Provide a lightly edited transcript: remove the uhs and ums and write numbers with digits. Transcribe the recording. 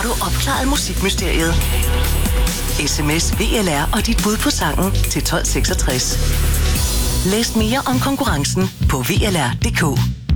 du opklaret musikmysteriet. SMS VLR og dit bud på sangen til 1266. Læs mere om konkurrencen på VLR.dk.